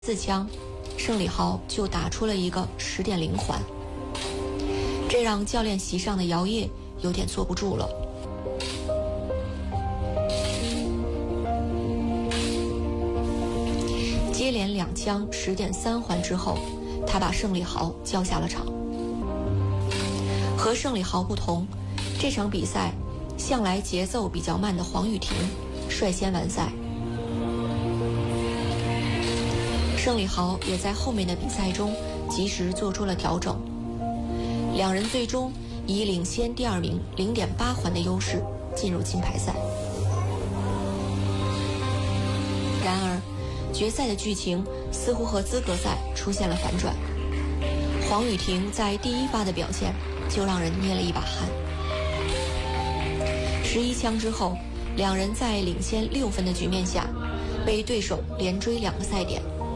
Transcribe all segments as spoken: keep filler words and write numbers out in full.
四枪，胜利豪就打出了一个十点零环，这让教练席上的姚烨有点坐不住了。接连两枪十点三环之后，他把胜利豪叫下了场。和胜利豪不同，这场比赛向来节奏比较慢的黄雨婷率先完赛。胜利豪也在后面的比赛中及时做出了调整，两人最终以领先第二名零点八环的优势进入金牌赛。然而，决赛的剧情似乎和资格赛出现了反转。黄雨婷在第一发的表现就让人捏了一把汗。十一枪之后，两人在领先六分的局面下，被对手连追两个赛点。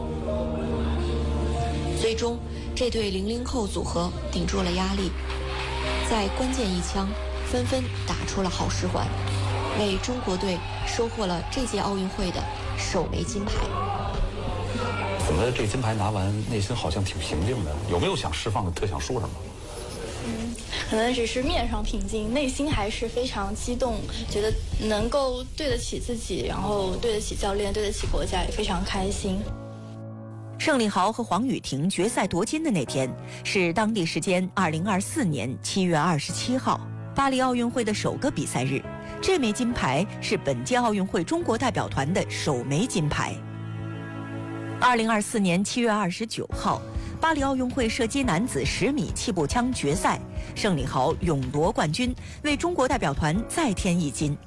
最终，这对零零后组合顶住了压力，在关键一枪纷纷打出了好十环，为中国队收获了这届奥运会的首枚金牌。 怎么这个金牌拿完，内心好像挺平静的？有没有想释放的、特想说什么？ 嗯，可能只是面上平静，内心还是非常激动，觉得能够对得起自己，然后对得起教练，对得起国家，也非常开心。 胜利豪和黄雨婷决赛夺金的那天是当地时间二零二四年七月二十七号，巴黎奥运会的首个比赛日。这枚金牌是本届奥运会中国代表团的首枚金牌。二零二四年七月二十九号，巴黎奥运会射击男子十米气步枪决赛，胜利豪勇夺冠军，为中国代表团再添一金。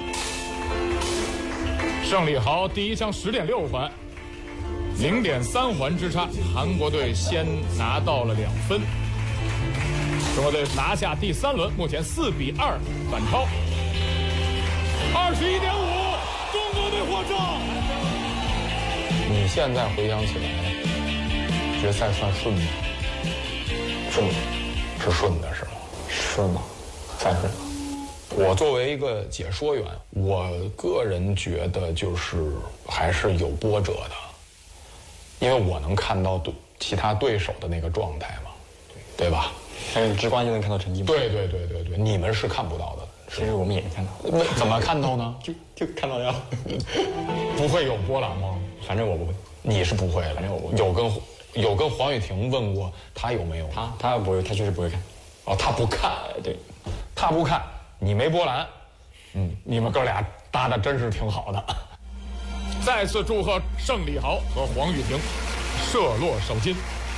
胜利豪第一枪十点六环。零点三环之差，韩国队先拿到了两分。中国队拿下第三轮，目前四比二反超。二十一点五，中国队获胜。 你现在回想起来，决赛算顺吗？顺，是顺的是吗？顺吗？再顺。我作为一个解说员，我个人觉得就是还是有波折的。因为我能看到对其他对手的那个状态嘛，对吧？ 还有直观就能看到成绩。 对对对对对，你们是看不到的， 其实我们也看到。 那怎么看到呢？ 就就看到呀。 不会有波澜吗？ 反正我不会。 你是不会的， 反正我不会。 有跟有跟黄雨婷问过他有没有？ 他他不会，他确实不会看。 哦，他不看， 对， 他不看，你没波澜。嗯，你们哥俩搭的真是挺好的。 再次祝贺胜利豪和黄雨婷射落首金。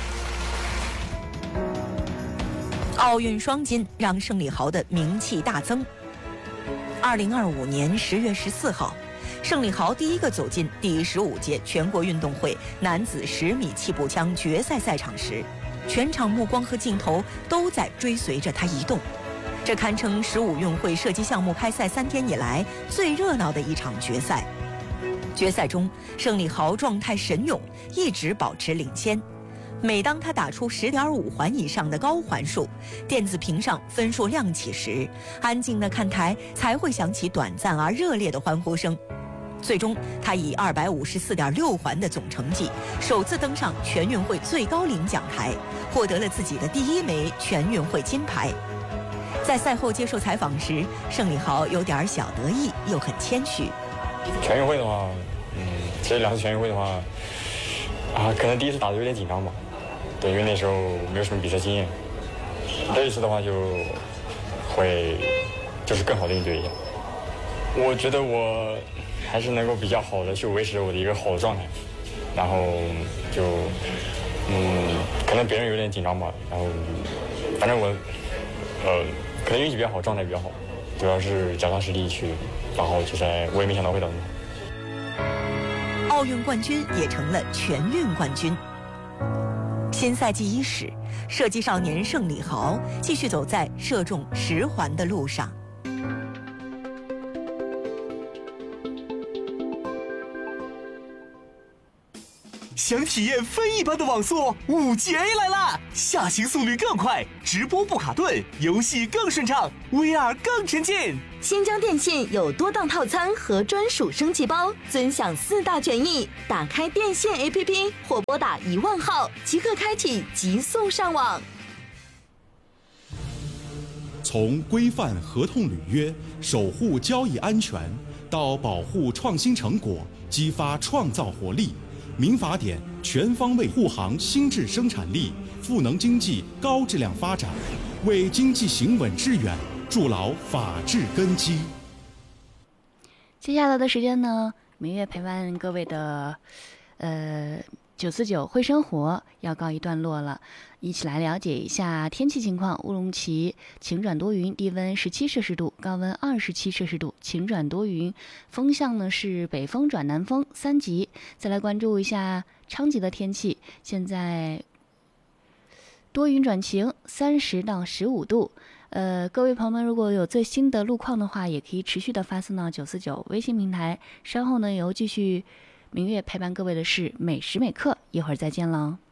奥运双金让胜利豪的名气大增。二零二五年十月十四号，胜利豪第一个走进第十五届全国运动会男子十米气步枪决赛赛场时，全场目光和镜头都在追随着他移动。这堪称十五运会射击项目开赛三天以来最热闹的一场决赛。决赛中，胜利豪状态神勇，一直保持领先。每当他打出十点五环以上的高环数，电子屏上分数亮起时，安静的看台才会响起短暂而热烈的欢呼声。最终，他以二百五十四点六环的总成绩，首次登上全运会最高领奖台，获得了自己的第一枚全运会金牌。在赛后接受采访时，胜利豪有点小得意，又很谦虚。 全运会的话，嗯，其实两次全运会的话，啊，可能第一次打的有点紧张吧，对，因为那时候没有什么比赛经验。这一次的话就会就是更好的应对一下。我觉得我还是能够比较好的去维持我的一个好的状态，然后就嗯，可能别人有点紧张吧，然后反正我呃可能运气比较好，状态比较好，主要是脚踏实地去打好决赛，我也没想到会打那么好。 奥运冠军也成了全运冠军。新赛季伊始，射击少年胜利豪继续走在射中十环的路上。 想体验非一般的网速，五 G A 来啦！下行速率更快，直播不卡顿，游戏更顺畅 ，V R 更沉浸。 新疆电信有多档套餐和专属升级包，尊享四大权益。打开电信 A P P 或拨打一万号，即刻开启极速上网。 从规范合同履约、守护交易安全，到保护创新成果、激发创造活力，民法典全方位护航新质生产力，赋能经济高质量发展，为经济行稳致远筑牢法治根基。 接下来的时间呢，明月陪伴各位的，呃。九四九会生活要告一段落了，一起来了解一下天气情况。乌鲁木齐晴转多云，低温十七摄氏度，高温二十七摄氏度，晴转多云，风向呢是北风转南风三级。再来关注一下昌吉的天气，现在多云转晴，三十到十五度。呃，各位朋友们，如果有最新的路况的话，也可以持续的发送到九四九微信平台。稍后呢，由继续。明月陪伴各位的是每时每刻，一会儿再见了。